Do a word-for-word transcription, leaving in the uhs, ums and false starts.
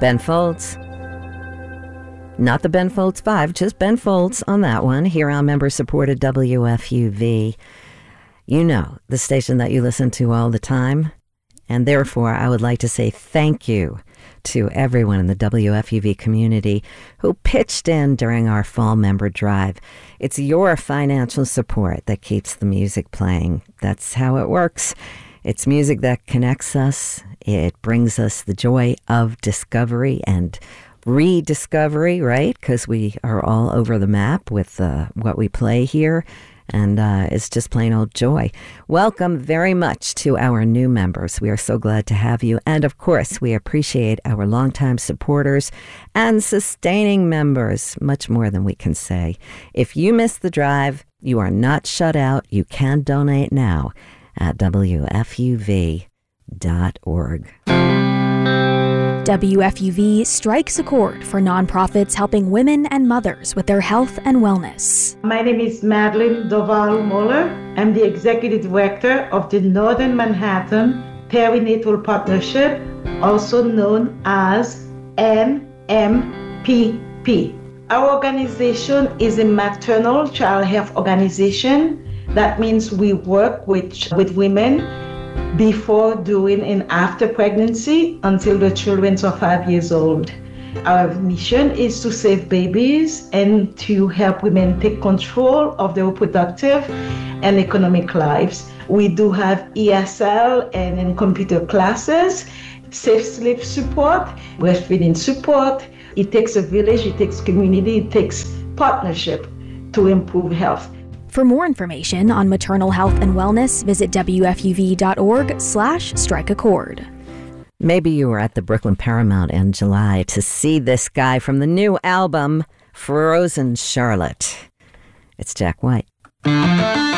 Ben Folds. Not the Ben Folds five, just Ben Folds on that one, here on member-supported W F U V. You know, the station that you listen to all the time. And therefore, I would like to say thank you to everyone in the W F U V community who pitched in during our fall member drive. It's your financial support that keeps the music playing. That's how it works. It's music that connects us. It brings us the joy of discovery and rediscovery, right? Because we are all over the map with uh, what we play here. And uh, it's just plain old joy. Welcome very much to our new members. We are so glad to have you. And of course, we appreciate our longtime supporters and sustaining members, much more than we can say. If you missed the drive, you are not shut out. You can donate now at W F U V dot org. W F U V strikes a chord for nonprofits helping women and mothers with their health and wellness. My name is Madeline Doval Moller. I'm the Executive Director of the Northern Manhattan Perinatal Partnership, also known as N M P P. Our organization is a maternal child health organization. That means we work with, with women before, during, and after pregnancy until the children are five years old. Our mission is to save babies and to help women take control of their reproductive and economic lives. We do have E S L and in computer classes, safe sleep support, breastfeeding support. It takes a village, it takes community, it takes partnership to improve health. For more information on maternal health and wellness, visit W F U V dot org slash strike a chord. Maybe you were at the Brooklyn Paramount in July to see this guy from the new album, Frozen Charlotte. It's Jack White.